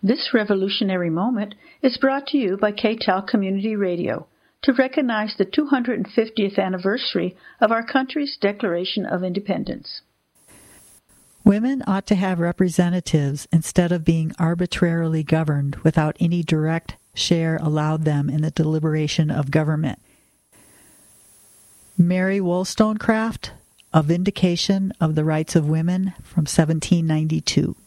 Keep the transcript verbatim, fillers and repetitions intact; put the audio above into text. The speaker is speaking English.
This revolutionary moment is brought to you by K T E L Community Radio to recognize the two hundred fiftieth anniversary of our country's Declaration of Independence. Women ought to have representatives instead of being arbitrarily governed without any direct share allowed them in the deliberation of government. Mary Wollstonecraft, A Vindication of the Rights of Women, from seventeen ninety-two.